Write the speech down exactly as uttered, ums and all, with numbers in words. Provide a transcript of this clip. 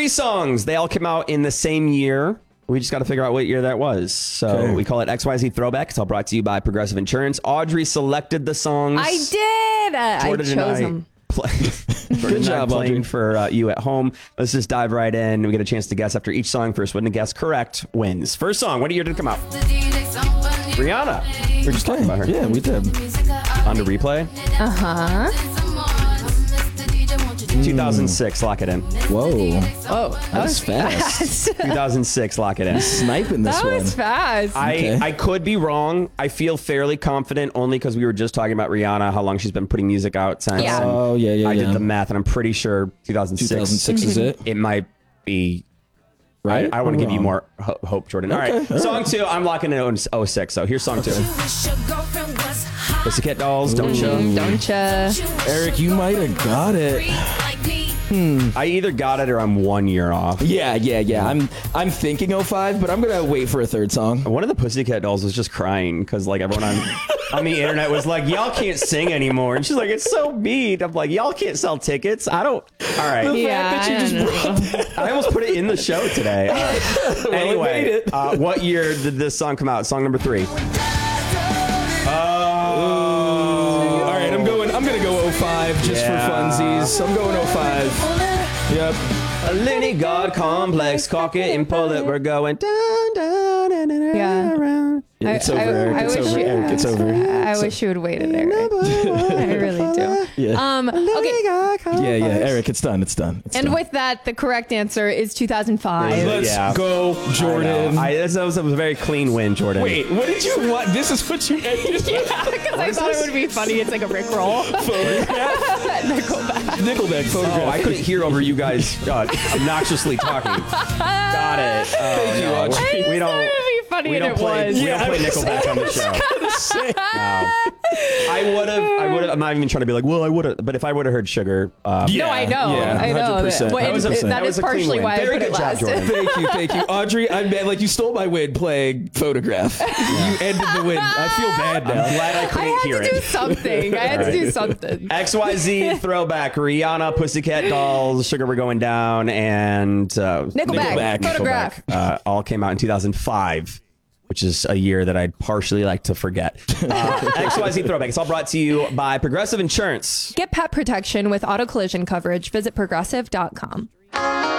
three songs. They all came out in the same year. We just got to figure out what year that was. So Okay. we call it X Y Z Throwback. It's all brought to you by Progressive Insurance. Audrey selected the songs. I did. Uh, I Jordan and chose I them. Play, Jordan and I job, playing Audrey. for uh, you at home. Let's just dive right in. We get a chance to guess after each song. First one to guess correct wins. First song. What year did it come out? Rihanna. We were just talking about her. Yeah, we did. On to replay. Uh huh. two thousand six. Lock it in. Whoa. Oh, That was fast. two thousand six. Lock it in. Sniping this That one. was fast. I, Okay. I could be wrong. I feel fairly confident only because we were just talking about Rihanna, how long she's been putting music out since. Yeah. and Oh, yeah, yeah, I yeah. did the math, and I'm pretty sure two thousand six. two thousand six is it? It might be. Right? I, I want to Or give you wrong? more ho- hope, Jordan. All Okay, right. all Song two, I'm locking in oh six. So here's song two. Pussycat Dolls, Don't You? Mm, don't ya? Eric, you might have got it. I either got it or I'm one year off. Yeah, yeah, yeah. I'm I'm thinking oh five, but I'm gonna wait for a third song. One of the Pussycat Dolls was just crying because like everyone on on the internet was like, y'all can't sing anymore. And she's like, it's so mean. I'm like, y'all can't sell tickets. I don't. All right. Yeah, that you I just don't know. I almost put it in the show today. All right. Well, it made Anyway, it. uh, what year did this song come out? Song number three. Oh. All right, I'm going. I'm gonna go oh five just Yeah. for funsies. I'm going oh five. Yep. A Lenny God complex, cock it and pull it. We're going down, down, and Yeah. around. It's over, Eric. It's over, you, Eric. It's over. I wish you would waited, Eric. I really do. Yeah. Um, okay. Yeah, yeah, Eric. It's done. It's done. It's And done. with that, the correct answer is two thousand five. Let's Yeah. go, Jordan. I, this was, it was a very clean win, Jordan. Wait, what did you want? This is what you. Yeah, because I thought it would be funny. It's like a Rickroll. Nickelback. Nickelback photograph. Oh, I couldn't hear over you guys uh, obnoxiously talking. Got it. Oh, Thank you, no. Audrey. I just We thought don't. it would be funny, We and don't it play. was. We Yeah, don't play I was- Nickelback on the show. No. I would have. I would have. I'm not even trying to be like, well, I would have. But if I would have heard Sugar, um, No, I know. Yeah, I know. one hundred percent. That, well, That was a- it- that that was is a clean partially win. why Very I put good it job, last. Jordan. Thank you, thank you, Audrey. I meant like you stole my win playing photograph. You ended the win. I feel bad I'm now. glad I I couldn't had hear to do it. something. I had to do something. X Y Z throwback, Rihanna, Pussycat Dolls, Sugar We're Going Down, and uh, Nickelback, Photograph. uh, all came out in two thousand five, which is a year that I'd partially like to forget. Uh, X Y Z throwback. It's all brought to you by Progressive Insurance. Get pet protection with auto collision coverage. Visit progressive dot com.